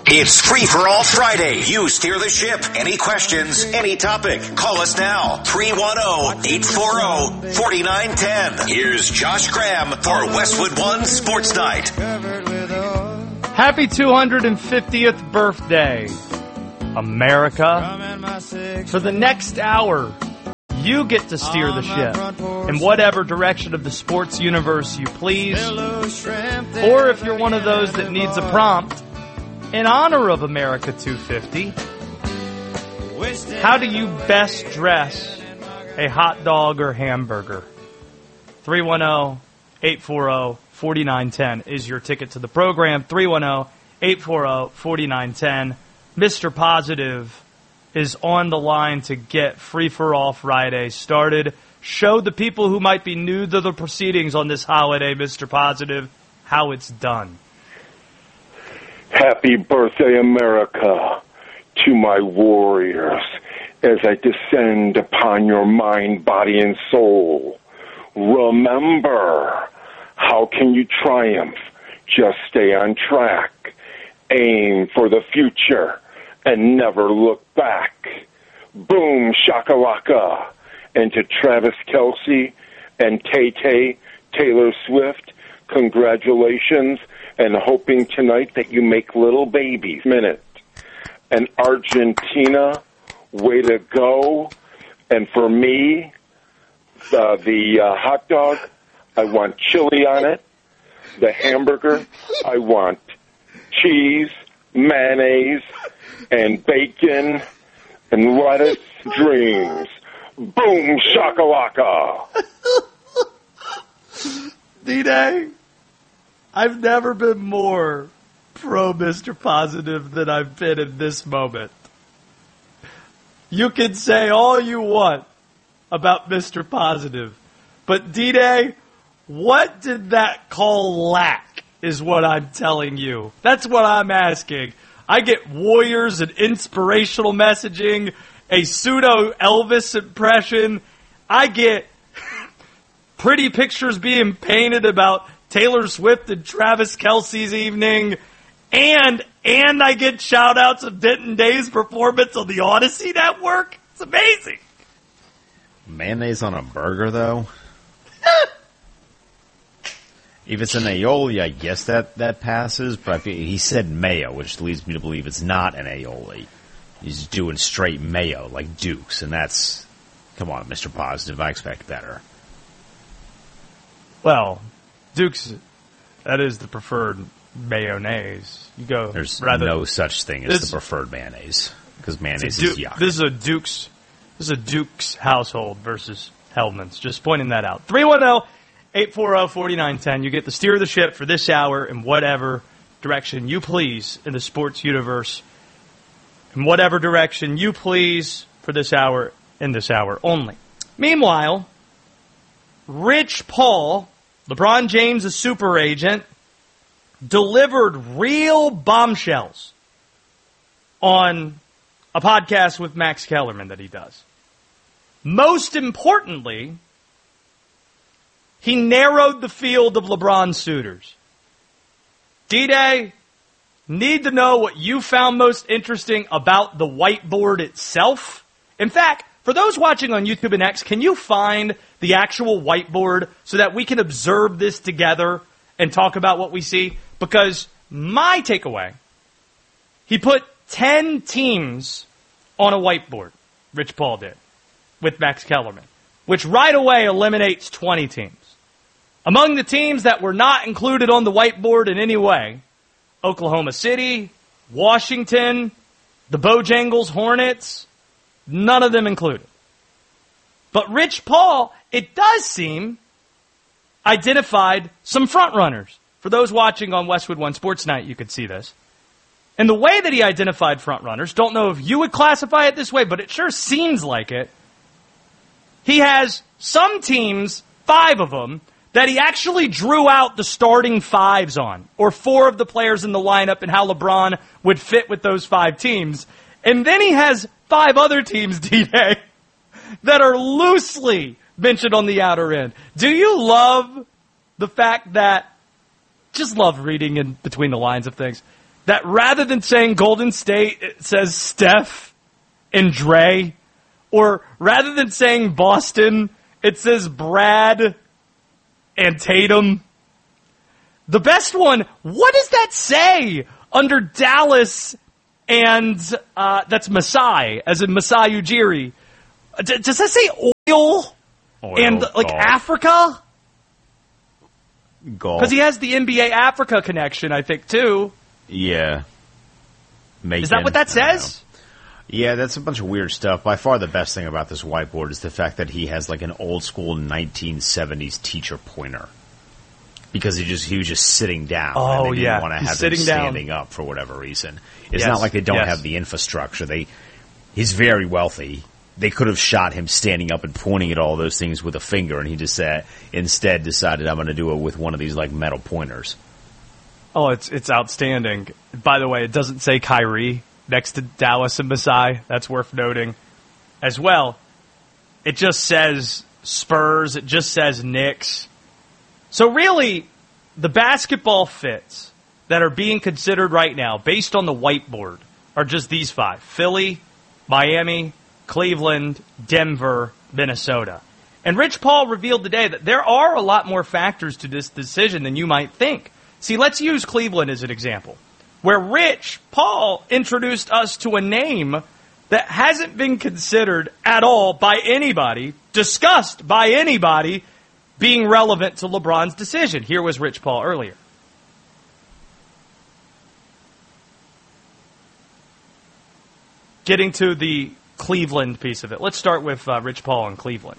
It's Free for All Friday. You steer the ship. Any questions, any topic. Call us now. 310-840-4910. Here's Josh Graham for Westwood One Sports Night. Happy 250th birthday, America. For the next hour, you get to steer the ship in whatever direction of the sports universe you please. Or if you're one of those that needs a prompt, in honor of America 250, how do you best dress a hot dog or hamburger? 310-840-4910 is your ticket to the program. 310-840-4910. Mr. Positive is on the line to get Free for All Friday started. Show the people who might be new to the proceedings on this holiday, Mr. Positive, how it's done. Happy birthday, America, to my warriors, as I descend upon your mind, body, and soul. Remember, how can you triumph? Just stay on track. Aim for the future and never look back. Boom, shakalaka. And to Travis Kelce and Tay-Tay, Taylor Swift, congratulations, and hoping tonight that you make little babies. And Argentina, way to go. And for me, the hot dog, I want chili on it. The hamburger, I want cheese, mayonnaise, and bacon, and lettuce dreams. Boom, shakalaka. D-Day, I've never been more pro Mr. Positive than I've been in this moment. You can say all you want about Mr. Positive, but D-Day, what did that call lack is what I'm telling you. That's what I'm asking. I get warriors and inspirational messaging, a pseudo Elvis impression. I get pretty pictures being painted about Taylor Swift and Travis Kelce's evening, and I get shout-outs of Denton Day's performance on the Odyssey Network. It's amazing. Mayonnaise on a burger, though? If it's an aioli, I guess that passes, but he said mayo, which leads me to believe it's not an aioli. He's doing straight mayo, like Duke's, and that's... Come on, Mr. Positive, I expect better. Well, Duke's, that is the preferred mayonnaise. You go. There's no such thing as the preferred mayonnaise, because mayonnaise is yuck. This is a Duke's household versus Hellman's. Just pointing that out. 310-840-4910. You get the steer of the ship for this hour in whatever direction you please in the sports universe. In whatever direction you please for this hour, in this hour only. Meanwhile, Rich Paul, LeBron James' super agent, delivered real bombshells on a podcast with Max Kellerman that he does. Most importantly, he narrowed the field of LeBron suitors. D-Day, need to know what you found most interesting about the whiteboard itself? In fact, for those watching on YouTube and X, can you find the actual whiteboard so that we can observe this together and talk about what we see? Because my takeaway, he put 10 teams on a whiteboard, Rich Paul did, with Max Kellerman, which right away eliminates 20 teams. Among the teams that were not included on the whiteboard in any way, Oklahoma City, Washington, the Bojangles Hornets, none of them included. But Rich Paul, it does seem, identified some frontrunners. For those watching on Westwood One Sports Night, you could see this. And the way that he identified frontrunners, don't know if you would classify it this way, but it sure seems like it. He has some teams, 5 of them, that he actually drew out the starting 5s on, or 4 of the players in the lineup and how LeBron would fit with those 5 teams. And then he has 5 other teams, D-Day, that are loosely mentioned on the outer end. Do you love the fact that, just love reading in between the lines of things, that rather than saying Golden State, it says Steph and Dre? Or rather than saying Boston, it says Brad and Tatum? The best one, what does that say under Dallas and that's Masai, as in Masai Ujiri? Does that say oil and like golf. Africa? Golf. Because he has the NBA Africa connection, I think, too. Yeah. Is that what that says? Yeah, that's a bunch of weird stuff. By far the best thing about this whiteboard is the fact that he has like an old school 1970s teacher pointer. Because he was just sitting down. Oh, and they didn't want to have him standing up for whatever reason. It's not like they don't have the infrastructure. He's very wealthy. They could have shot him standing up and pointing at all those things with a finger, and he just instead decided, I'm going to do it with one of these like metal pointers. Oh, it's outstanding. By the way, it doesn't say Kyrie next to Dallas and Masai. That's worth noting as well. It just says Spurs. It just says Knicks. So really, the basketball fits that are being considered right now, based on the whiteboard, are just these 5. Philly, Miami, Cleveland, Denver, Minnesota. And Rich Paul revealed today that there are a lot more factors to this decision than you might think. See, let's use Cleveland as an example, where Rich Paul introduced us to a name that hasn't been considered at all by anybody, discussed by anybody, being relevant to LeBron's decision. Here was Rich Paul earlier. Getting to the Cleveland piece of it. Let's start with Rich Paul in Cleveland.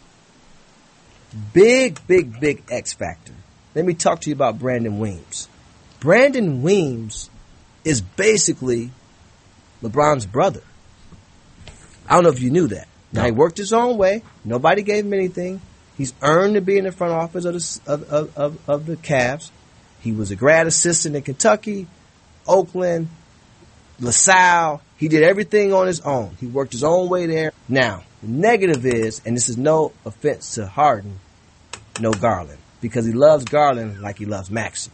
Big X factor. Let me talk to you about Brandon Weems. Brandon Weems is basically LeBron's brother. I don't know if you knew that. Now, he worked his own way. Nobody gave him anything. He's earned to be in the front office of the Cavs. He was a grad assistant in Kentucky, Oakland, LaSalle. He did everything on his own. He worked his own way there. Now, the negative is, and this is no offense to Harden, no Garland. Because he loves Garland like he loves Maxey.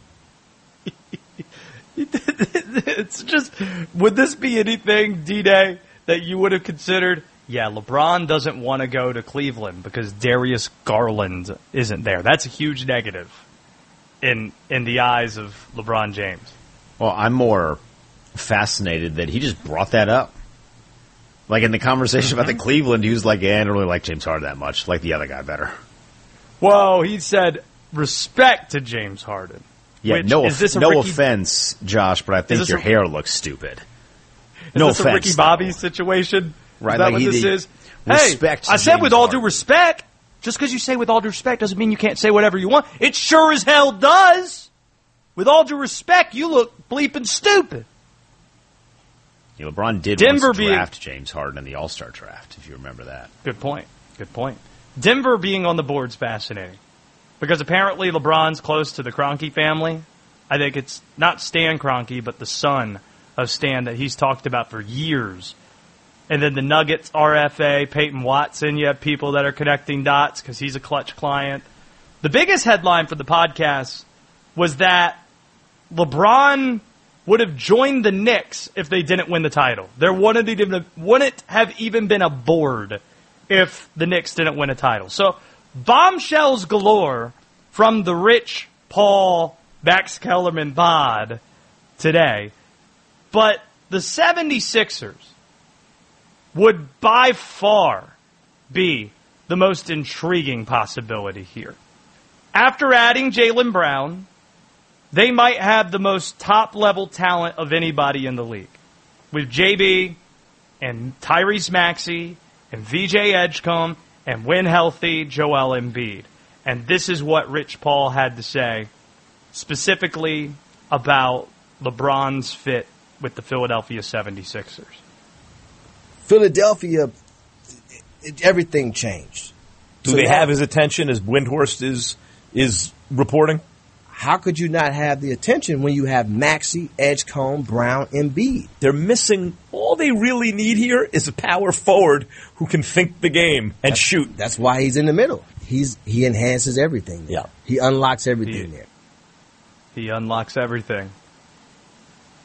It's just, would this be anything, D-Day, that you would have considered? Yeah, LeBron doesn't want to go to Cleveland because Darius Garland isn't there. That's a huge negative in the eyes of LeBron James. Well, I'm more fascinated that he just brought that up. Like in the conversation about the Cleveland, he was like, I don't really like James Harden that much. Like the other guy better. Whoa, he said respect to James Harden. Yeah, no offense, Josh, but I think your hair looks stupid. No offense. Is this a Ricky Bobby situation? Right, is that what this is? Hey, I said with all due respect. Just because you say with all due respect doesn't mean you can't say whatever you want. It sure as hell does. With all due respect, you look bleeping stupid. Yeah, LeBron did once draft James Harden in the All-Star draft, if you remember that. Good point. Denver being on the board's fascinating. Because apparently LeBron's close to the Kroenke family. I think it's not Stan Kroenke, but the son of Stan that he's talked about for years. And then the Nuggets, RFA, Peyton Watson, you have people that are connecting dots because he's a Clutch client. The biggest headline for the podcast was that LeBron would have joined the Knicks if they didn't win the title. There wouldn't have even been a board if the Knicks didn't win a title. So bombshells galore from the Rich Paul Max Kellerman pod today. But the 76ers would by far be the most intriguing possibility here. After adding Jaylen Brown, they might have the most top-level talent of anybody in the league. With JB and Tyrese Maxey and VJ Edgecombe and when healthy, Joel Embiid. And this is what Rich Paul had to say specifically about LeBron's fit with the Philadelphia 76ers. Philadelphia, everything changed. Do they have his attention as Windhorst is reporting? How could you not have the attention when you have Maxey, Edgecombe, Brown, Embiid? They're missing. All they really need here is a power forward who can think the game and shoot. That's why he's in the middle. He enhances everything there. Yeah. He unlocks everything there. He unlocks everything.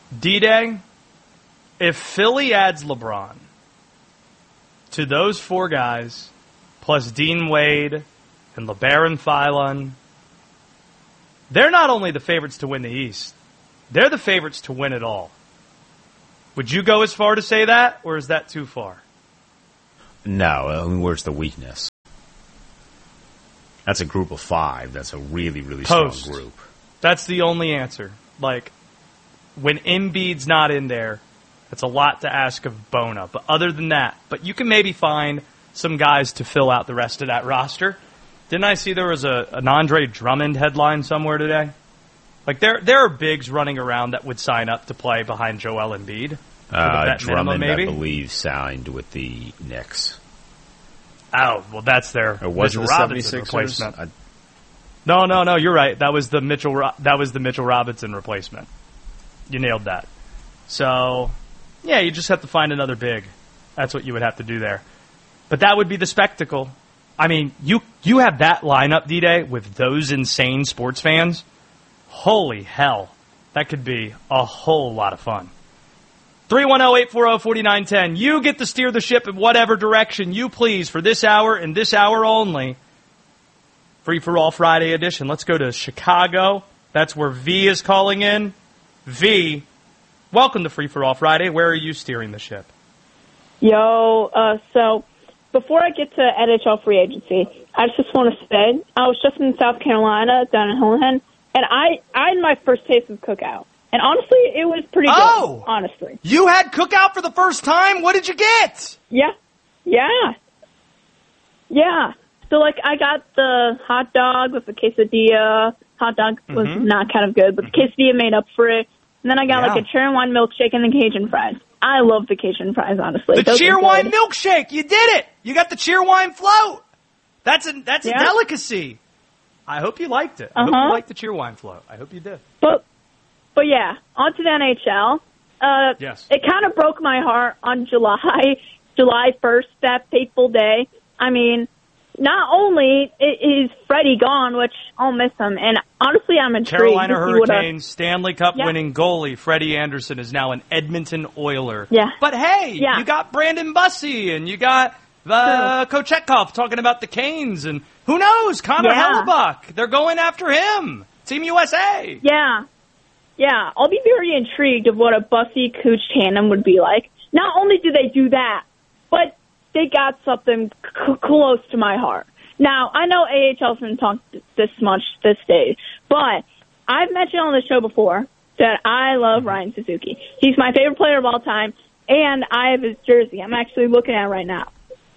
D-Day, if Philly adds LeBron to those four guys, plus Dean Wade and LeBaron Philon, they're not only the favorites to win the East, they're the favorites to win it all. Would you go as far to say that, or is that too far? No, I mean, where's the weakness? That's a group of five. That's a really, really strong group. That's the only answer. Like, when Embiid's not in there, that's a lot to ask of Bona. But other than that, but you can maybe find some guys to fill out the rest of that roster. Didn't I see there was an Andre Drummond headline somewhere today? Like, there are bigs running around that would sign up to play behind Joel Embiid. Drummond, maybe? I believe, signed with the Knicks. Oh, well, that's their Mitchell Robinson replacement. No, you're right. That was the Mitchell Robinson replacement. You nailed that. So, yeah, you just have to find another big. That's what you would have to do there. But that would be the spectacle. I mean, you have that lineup, D-Day, with those insane sports fans. Holy hell. That could be a whole lot of fun. 310-840-4910. You get to steer the ship in whatever direction you please for this hour and this hour only. Free for All Friday edition. Let's go to Chicago. That's where V is calling in. V, welcome to Free for All Friday. Where are you steering the ship? So before I get to NHL free agency, I just want to say I was just in South Carolina down in Houlihan, and I had my first taste of cookout. And honestly, it was pretty good, honestly. You had cookout for the first time? What did you get? Yeah. So, like, I got the hot dog with the quesadilla. Hot dog was not kind of good, but the quesadilla made up for it. And then I got, like, a cherry wine milkshake and the Cajun fries. I love the Cajun fries, honestly. The cheer wine milkshake. You did it. You got the cheer wine float. That's a delicacy. I hope you liked it. I hope you liked the cheer wine float. I hope you did. But yeah, on to the NHL. Yes. It kind of broke my heart on July 1st, that fateful day. I mean, not only is Freddie gone, which I'll miss him, and honestly, I'm intrigued. Carolina Hurricanes Stanley Cup winning goalie Freddie Anderson is now an Edmonton Oiler. Yeah. But hey, you got Brandon Bussey and you got Kochetkov talking about the Canes, and who knows, Connor Hellebuck. They're going after him. Team USA. Yeah, I'll be very intrigued of what a Bussey-Cooch tandem would be like. Not only do they do that, but they got something close to my heart. Now, I know AHL's been talked this much this day, but I've mentioned on the show before that I love Ryan Suzuki. He's my favorite player of all time, and I have his jersey. I'm actually looking at it right now.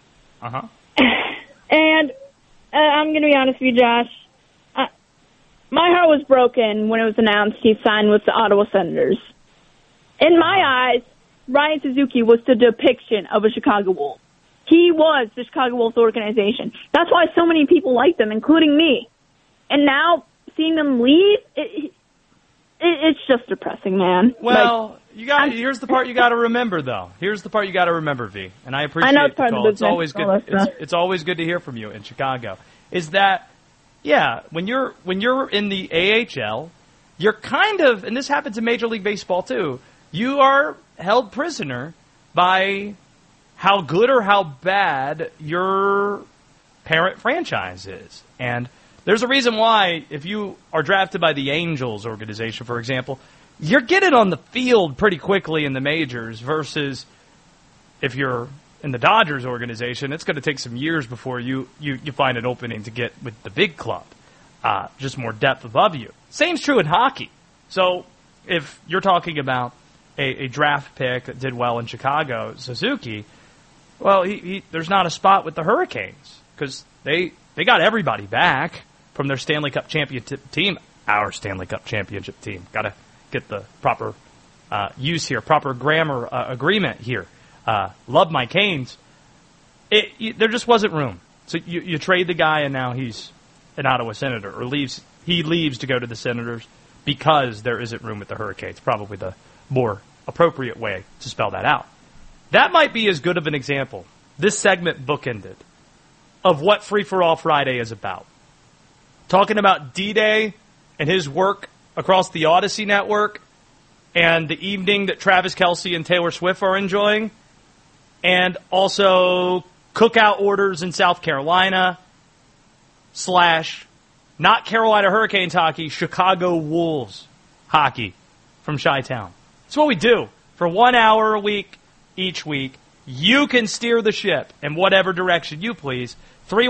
And I'm going to be honest with you, Josh. My heart was broken when it was announced he signed with the Ottawa Senators. In my eyes, Ryan Suzuki was the depiction of a Chicago Wolf. He was the Chicago Wolves organization. That's why so many people liked him, including me. And now, seeing them leave, it's just depressing, man. Well, here's the part you got to remember, though. Here's the part you got to remember, V. And I appreciate the call. It's always good. It's always good to hear from you in Chicago. Is that, when you're in the AHL, you're kind of, and this happens in Major League Baseball too, you are held prisoner by how good or how bad your parent franchise is. And there's a reason why, if you are drafted by the Angels organization, for example, you're getting on the field pretty quickly in the majors versus if you're in the Dodgers organization, it's going to take some years before you find an opening to get with the big club. Just more depth above you. Same's true in hockey. So if you're talking about a draft pick that did well in Chicago, Suzuki, well, there's not a spot with the Hurricanes because they got everybody back from their Stanley Cup championship team. Our Stanley Cup championship team. Got to get the proper use here, proper grammar agreement here. Love my Canes. There just wasn't room. So you trade the guy, and now he's an Ottawa Senator, or he leaves to go to the Senators because there isn't room with the Hurricanes. Probably the more appropriate way to spell that out. That might be as good of an example, this segment bookended, of what Free for All Friday is about. Talking about D-Day and his work across the Odyssey Network, and the evening that Travis Kelce and Taylor Swift are enjoying, and also cookout orders in South Carolina / not Carolina Hurricanes hockey, Chicago Wolves hockey from Chi-Town. That's what we do for 1 hour a week, each week. You can steer the ship in whatever direction you please